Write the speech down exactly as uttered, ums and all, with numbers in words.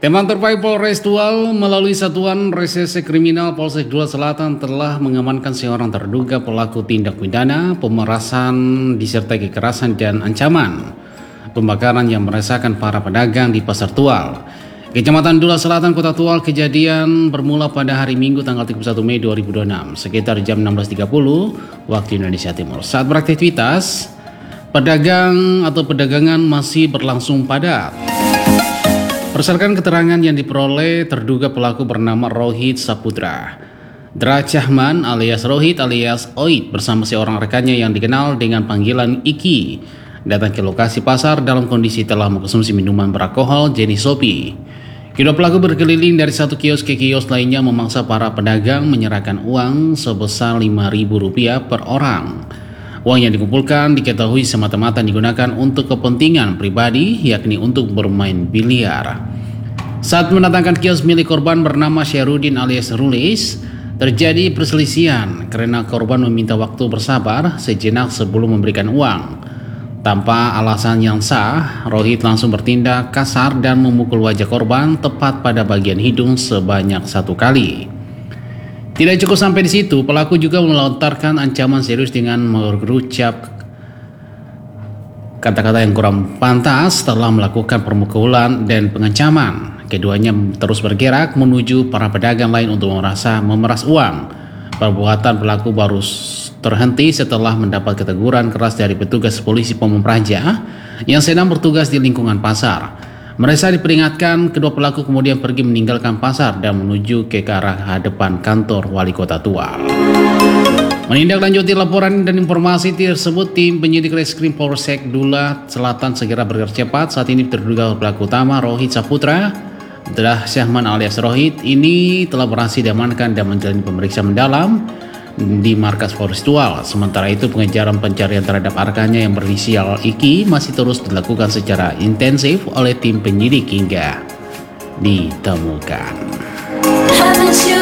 Teman terbaik Polres Tual melalui Satuan Reserse Kriminal Polsek Dua Selatan telah mengamankan seorang terduga pelaku tindak pidana pemerasan disertai kekerasan dan ancaman pembakaran yang meresahkan para pedagang di Pasar Tual, Kecamatan Dua Selatan, Kota Tual. Kejadian bermula pada hari Minggu tanggal tiga puluh satu Mei dua ribu dua puluh enam sekitar jam enam belas tiga puluh waktu Indonesia Timur. Saat beraktivitas, pedagang atau pedagangan masih berlangsung padat. Berdasarkan keterangan yang diperoleh, terduga pelaku bernama Rohit Saputra Drachahman alias Rohit alias Oit bersama seorang rekannya yang dikenal dengan panggilan Iki datang ke lokasi pasar dalam kondisi telah mengkonsumsi minuman beralkohol jenis Sopi. Kedua pelaku berkeliling dari satu kios ke kios lainnya memaksa para pedagang menyerahkan uang sebesar lima ribu rupiah per orang. Uang yang dikumpulkan diketahui semata-mata digunakan untuk kepentingan pribadi, yakni untuk bermain biliar. Saat mendatangkan kios milik korban bernama Syarudin alias Rulis, terjadi perselisihan karena korban meminta waktu bersabar sejenak sebelum memberikan uang. Tanpa alasan yang sah, Rohit langsung bertindak kasar dan memukul wajah korban tepat pada bagian hidung sebanyak satu kali. Tidak cukup sampai di situ, pelaku juga melontarkan ancaman serius dengan mengucap kata-kata yang kurang pantas setelah melakukan permukulan dan pengancaman. Keduanya terus bergerak menuju para pedagang lain untuk merasa memeras uang. Perbuatan pelaku baru terhenti setelah mendapat keteguran keras dari petugas polisi Pamung Praja yang sedang bertugas di lingkungan pasar. Mereka diperingatkan, kedua pelaku kemudian pergi meninggalkan pasar dan menuju ke arah depan kantor Wali Kota Tual. Menindaklanjuti laporan dan informasi tersebut, tim penyidik Reskrim Polsek Dua Selatan segera bergerak cepat. Saat ini terduga pelaku utama Rohit Saputra Drachahman alias Rohit ini telah berhasil diamankan dan menjalani pemeriksaan mendalam di markas Polres Tual. Sementara itu pengejaran pencarian terhadap rekannya yang berinisial Iki masih terus dilakukan secara intensif oleh tim penyidik hingga ditemukan.